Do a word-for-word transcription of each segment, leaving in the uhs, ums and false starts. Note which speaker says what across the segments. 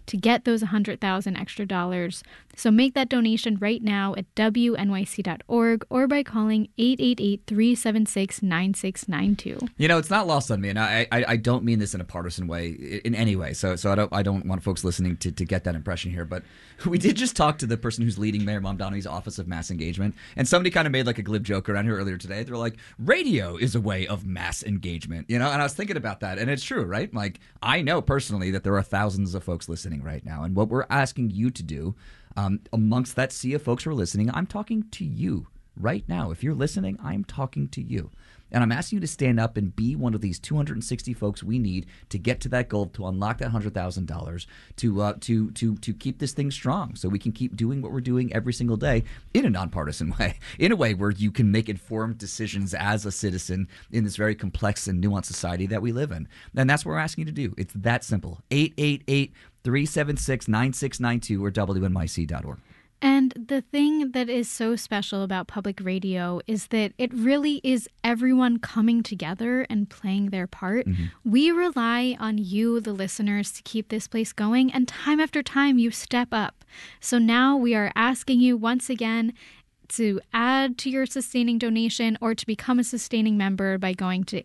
Speaker 1: to get those one hundred thousand extra dollars. So make that donation right now at W N Y C dot org or by calling eight eight eight, three seven six, nine six nine two.
Speaker 2: You know, it's not lost on me, and I, I, I don't mean this in a partisan way in any way. So so I don't I don't want folks listening to, to get that impression here. But we did just talk to the person who's leading Mayor Mamdani's Office of Mass Engagement, and somebody kind of made like a glib joke around here earlier today. They're like, radio is a way of mass engagement, you know. And I was thinking about that, and it's true, right? Like, I know personally that there are thousands of folks listening right now, and what we're asking you to do, um, amongst that sea of folks who are listening, I'm talking to you right now. If you're listening, I'm talking to you. And I'm asking you to stand up and be one of these two hundred sixty folks we need to get to that goal, to unlock that one hundred thousand dollars, to uh, to to to keep this thing strong so we can keep doing what we're doing every single day in a nonpartisan way, in a way where you can make informed decisions as a citizen in this very complex and nuanced society that we live in. And that's what we're asking you to do. It's that simple. eight eight eight, three seven six, nine six nine two or W N Y C dot org.
Speaker 1: And the thing that is so special about public radio is that it really is everyone coming together and playing their part. Mm-hmm. We rely on you, the listeners, to keep this place going, and time after time you step up. So now we are asking you once again to add to your sustaining donation or to become a sustaining member by going to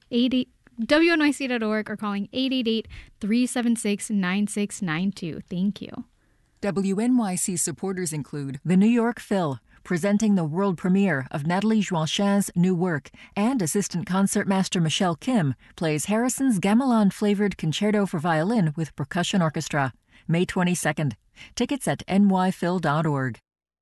Speaker 1: W N Y C dot org or calling eight eight eight, three seven six, nine six nine two. Thank you.
Speaker 3: W N Y C supporters include the New York Phil, presenting the world premiere of Nathalie Joachin's new work, and assistant concertmaster Michelle Kim plays Harrison's gamelan-flavored concerto for violin with percussion orchestra. May twenty-second. Tickets at N Y phil dot org.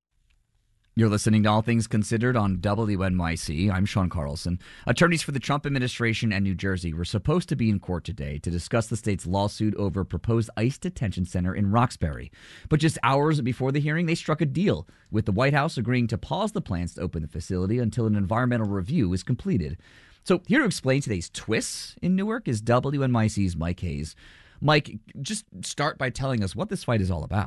Speaker 2: You're listening to All Things Considered on W N Y C. I'm Sean Carlson. Attorneys for the Trump administration and New Jersey were supposed to be in court today to discuss the state's lawsuit over a proposed ICE detention center in Roxbury. But just hours before the hearing, they struck a deal, with the White House agreeing to pause the plans to open the facility until an environmental review is completed. So here to explain today's twists in Newark is W N Y C's Mike Hayes. Mike, just start by telling us what this fight is all about.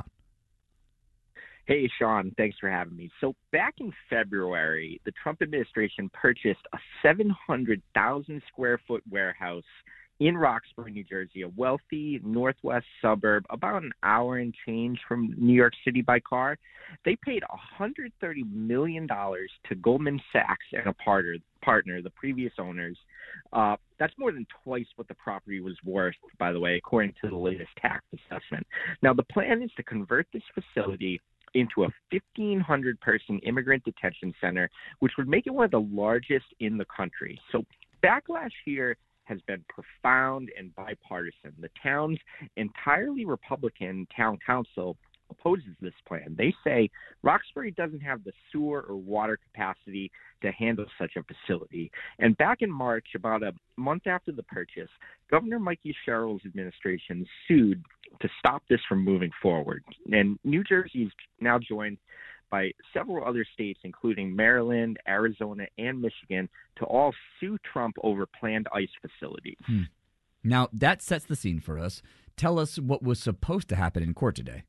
Speaker 4: Hey, Sean, thanks for having me. So back in February, the Trump administration purchased a seven hundred thousand square foot warehouse in Roxbury, New Jersey, a wealthy northwest suburb, about an hour and change from New York City by car. They paid one hundred thirty million dollars to Goldman Sachs and a partner, partner the previous owners. Uh, that's more than twice what the property was worth, by the way, according to the latest tax assessment. Now, the plan is to convert this facility into a fifteen hundred person immigrant detention center, which would make it one of the largest in the country. So backlash here has been profound and bipartisan. The town's entirely Republican town council opposes this plan. They say Roxbury doesn't have the sewer or water capacity to handle such a facility. And back in March, about a month after the purchase, Governor Mikey Sherrill's administration sued to stop this from moving forward. And New Jersey is now joined by several other states, including Maryland, Arizona, and Michigan, to all sue Trump over planned ICE facilities.
Speaker 2: Hmm. Now, that sets the scene for us. Tell us what was supposed to happen in court today.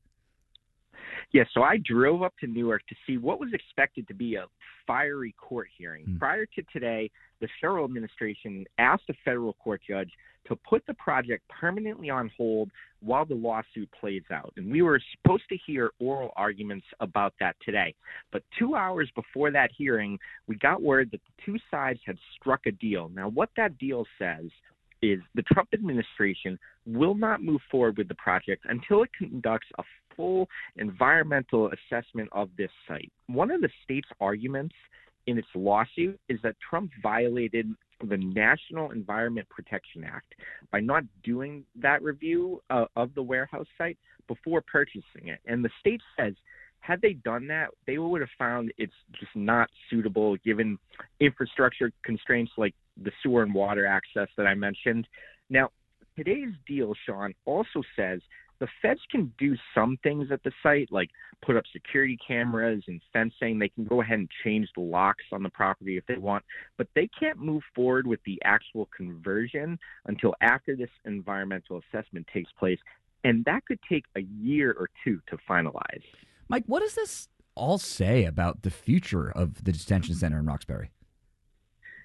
Speaker 4: Yeah, so I drove up to Newark to see what was expected to be a fiery court hearing. Mm. Prior to today, the Sherrill administration asked a federal court judge to put the project permanently on hold while the lawsuit plays out. And we were supposed to hear oral arguments about that today. But two hours before that hearing, we got word that the two sides had struck a deal. Now, what that deal says is the Trump administration will not move forward with the project until it conducts a full environmental assessment of this site. One of the state's arguments in its lawsuit is that Trump violated the National Environment Protection Act by not doing that review uh, of the warehouse site before purchasing it. And the state says, had they done that, they would have found it's just not suitable given infrastructure constraints like the sewer and water access that I mentioned. Now, today's deal, Sean, also says the feds can do some things at the site, like put up security cameras and fencing. They can go ahead and change the locks on the property if they want, but they can't move forward with the actual conversion until after this environmental assessment takes place. And that could take a year or two to finalize.
Speaker 2: Mike, what does this all say about the future of the detention center in Roxbury?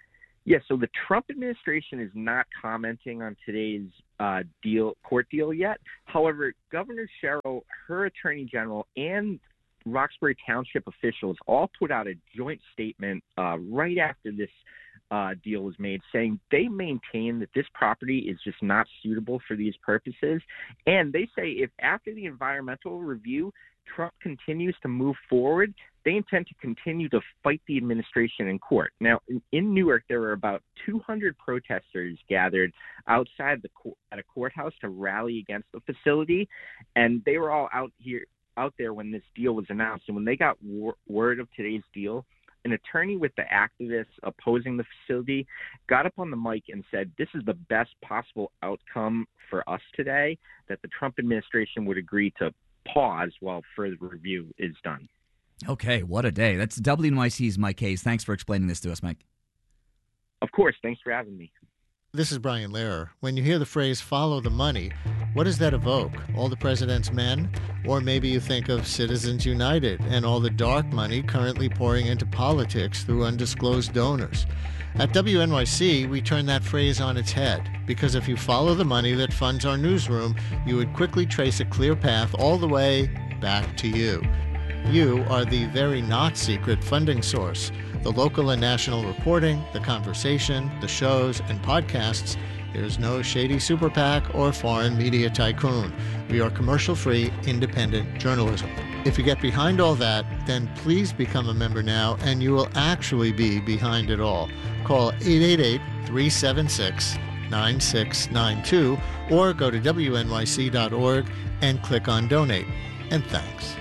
Speaker 4: Yeah, so the Trump administration is not commenting on today's uh, deal, court deal yet. However, Governor Sherrill, her attorney general, and Roxbury Township officials all put out a joint statement uh, right after this uh, deal was made, saying they maintain that this property is just not suitable for these purposes. And they say if after the environmental review, Trump continues to move forward, they intend to continue to fight the administration in court. Now, in, in Newark, there were about two hundred protesters gathered outside the co- at a courthouse to rally against the facility, and they were all out here, out there when this deal was announced. And when they got wor- word of today's deal, an attorney with the activists opposing the facility got up on the mic and said, "This is the best possible outcome for us today, that the Trump administration would agree to pause while further review is done."
Speaker 2: Okay, what a day. That's W N Y C's Mike Hayes. Thanks for explaining this to us, Mike.
Speaker 4: Of course. Thanks for having me.
Speaker 5: This is Brian Lehrer. When you hear the phrase follow the money, what does that evoke? All the president's men? Or maybe you think of Citizens United and all the dark money currently pouring into politics through undisclosed donors. At W N Y C, we turn that phrase on its head, because if you follow the money that funds our newsroom, you would quickly trace a clear path all the way back to you. You are the very not secret funding source. The local and national reporting, the conversation, the shows, and podcasts. There's no shady super PAC or foreign media tycoon. We are commercial-free, independent journalism. If you get behind all that, then please become a member now, and you will actually be behind it all. Call eight eight eight, three seven six, nine six nine two or go to W N Y C dot org and click on Donate. And thanks.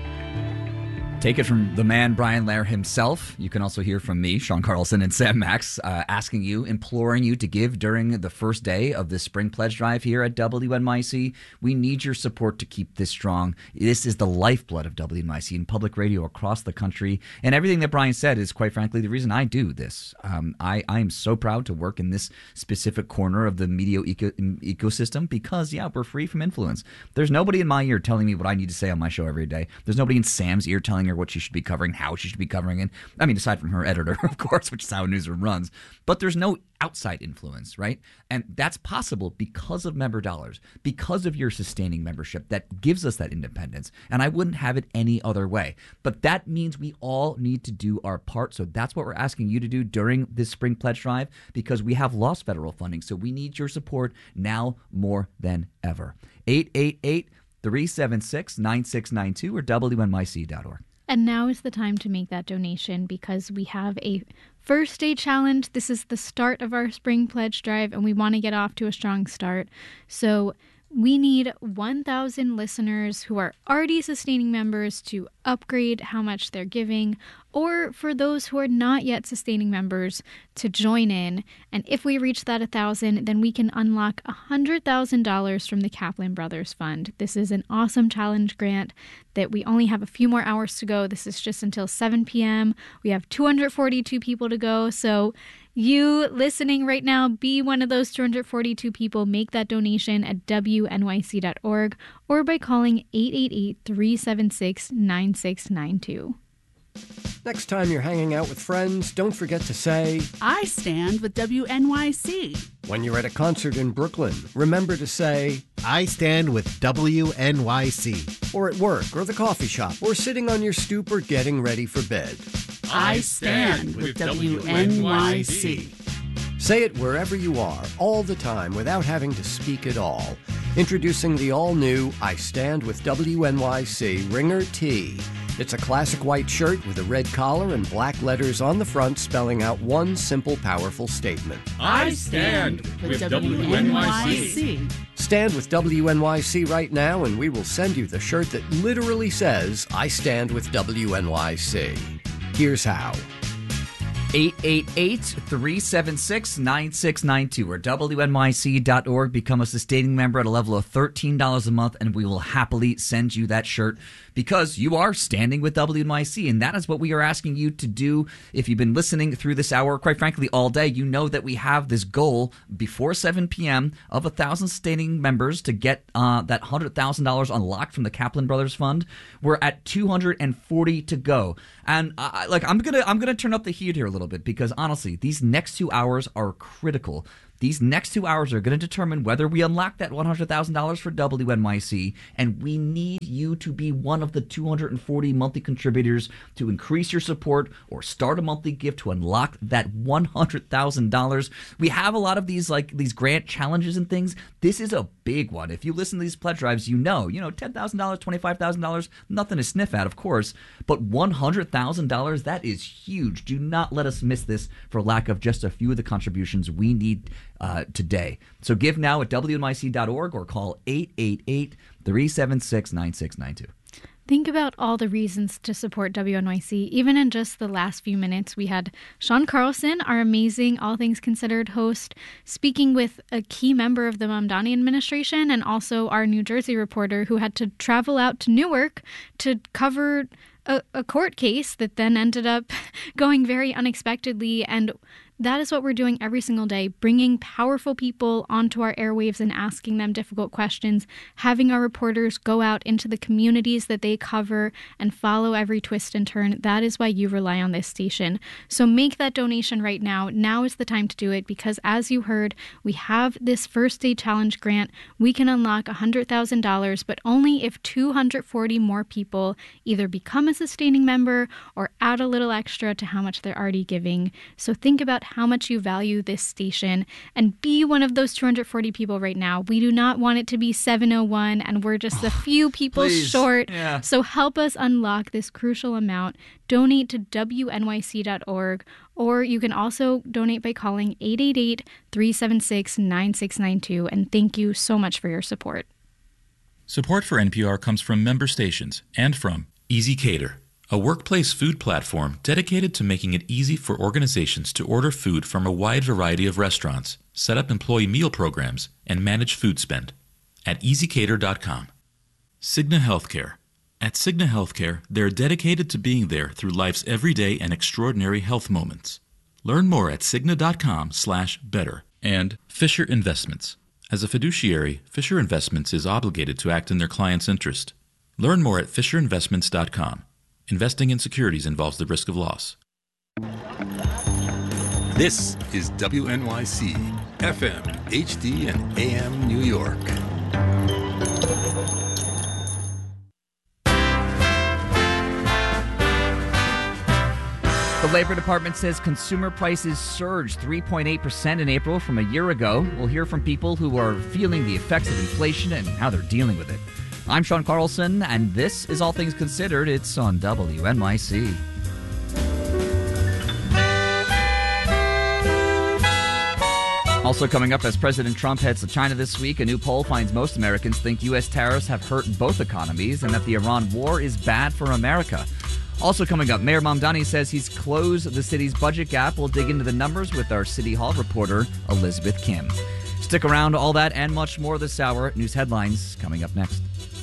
Speaker 2: Take it from the man, Brian Lehrer himself. You can also hear from me, Sean Carlson, and Sam Max, uh, asking you, imploring you to give during the first day of this spring pledge drive here at W N Y C. We need your support to keep this strong. This is the lifeblood of W N Y C and public radio across the country. And everything that Brian said is, quite frankly, the reason I do this. Um, I, I am so proud to work in this specific corner of the media eco- ecosystem because, yeah, we're free from influence. There's nobody in my ear telling me what I need to say on my show every day. There's nobody in Sam's ear telling her what she should be covering, how she should be covering it. I mean, aside from her editor, of course, which is how a newsroom runs. But there's no outside influence, right? And that's possible because of member dollars, because of your sustaining membership that gives us that independence. And I wouldn't have it any other way. But that means we all need to do our part. So that's what we're asking you to do during this spring pledge drive, because we have lost federal funding. So we need your support now more than ever. eight eight eight, three seven six, nine six nine two or W N Y C dot org.
Speaker 1: And now is the time to make that donation because we have a first day challenge. This is the start of our spring pledge drive, and we want to get off to a strong start. So we need one thousand listeners who are already sustaining members to upgrade how much they're giving, or for those who are not yet sustaining members to join in. And if we reach that one thousand, then we can unlock one hundred thousand dollars from the Kaplan Brothers Fund. This is an awesome challenge grant that we only have a few more hours to go. This is just until seven p.m. We have two hundred forty-two people to go, so you listening right now, be one of those two hundred forty-two people. Make that donation at W N Y C dot org or by calling eight eight eight, three seven six, nine six nine two.
Speaker 6: Next time you're hanging out with friends, don't forget to say,
Speaker 7: I stand with W N Y C.
Speaker 6: When you're at a concert in Brooklyn, remember to say,
Speaker 8: I stand with W N Y C.
Speaker 6: Or at work, or the coffee shop, or sitting on your stoop, or getting ready for bed.
Speaker 7: I stand with W N Y C.
Speaker 6: Say it wherever you are, all the time, without having to speak at all. Introducing the all-new I Stand with W N Y C Ringer Tee. It's a classic white shirt with a red collar and black letters on the front spelling out one simple, powerful statement.
Speaker 7: I stand with W N Y C.
Speaker 6: Stand with W N Y C right now and we will send you the shirt that literally says, I stand with W N Y C. Here's how.
Speaker 2: eight eight eight, three seven six, nine six nine two or W N Y C dot org. Become a sustaining member at a level of thirteen dollars a month, and we will happily send you that shirt because you are standing with W N Y C, and that is what we are asking you to do. If you've been listening through this hour, quite frankly, all day, you know that we have this goal before seven p.m. of one thousand sustaining members to get uh, that one hundred thousand dollars unlocked from the Kaplan Brothers Fund. We're at two hundred forty to go. And uh, like I'm gonna I'm gonna turn up the heat here a little little bit, because honestly, these next two hours are critical. These next two hours are going to determine whether we unlock that one hundred thousand dollars for W N Y C, and we need you to be one of the two hundred forty monthly contributors to increase your support or start a monthly gift to unlock that one hundred thousand dollars. We have a lot of these like these grant challenges and things. This is a big one. If you listen to these pledge drives, you know, you know, ten thousand dollars, twenty-five thousand dollars, nothing to sniff at, of course, but one hundred thousand dollars, that is huge. Do not let us miss this for lack of just a few of the contributions we need Uh, today. So give now at W N Y C dot org or call eight eight eight, three seven six, nine six nine two.
Speaker 1: Think about all the reasons to support W N Y C. Even in just the last few minutes, we had Sean Carlson, our amazing All Things Considered host, speaking with a key member of the Mamdani administration, and also our New Jersey reporter who had to travel out to Newark to cover a, a court case that then ended up going very unexpectedly. And that is what we're doing every single day, bringing powerful people onto our airwaves and asking them difficult questions, having our reporters go out into the communities that they cover and follow every twist and turn. That is why you rely on this station. So make that donation right now. Now is the time to do it, because as you heard, we have this First Day Challenge grant. We can unlock one hundred thousand dollars, but only if two hundred forty more people either become a sustaining member or add a little extra to how much they're already giving. So think about how much you value this station and be one of those two hundred forty people right now. We do not want it to be seven oh one and we're just a few people
Speaker 2: Please.
Speaker 1: short.
Speaker 2: Yeah.
Speaker 1: So help us unlock this crucial amount. Donate to W N Y C dot org, or you can also donate by calling eight eight eight, three seven six, nine six nine two. And thank you so much for your support.
Speaker 9: Support for N P R comes from member stations and from Easy Cater, a workplace food platform dedicated to making it easy for organizations to order food from a wide variety of restaurants, set up employee meal programs, and manage food spend at easy cater dot com. Cigna Healthcare. At Cigna Healthcare, they're dedicated to being there through life's everyday and extraordinary health moments. Learn more at cigna dot com slash better. And Fisher Investments. As a fiduciary, Fisher Investments is obligated to act in their client's interest. Learn more at fisher investments dot com. Investing in securities involves the risk of loss.
Speaker 10: This is W N Y C, F M, H D, and A M New York.
Speaker 2: The Labor Department says consumer prices surged three point eight percent in April from a year ago. We'll hear from people who are feeling the effects of inflation and how they're dealing with it. I'm Sean Carlson, and this is All Things Considered. It's on W N Y C. Also coming up, as President Trump heads to China this week, a new poll finds most Americans think U S tariffs have hurt both economies and that the Iran war is bad for America. Also coming up, Mayor Mamdani says he's closed the city's budget gap. We'll dig into the numbers with our City Hall reporter, Elizabeth Kim. Stick around, all that and much more this hour. News headlines coming up next.